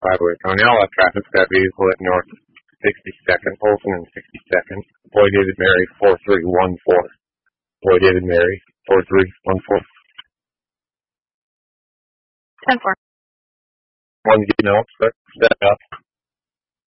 Highway County. All that traffic's got vehicle at north 62nd, Olson and 62nd. Boy David Mary 4314. Boy David Mary 4314. 10-4. One's getting out, set up.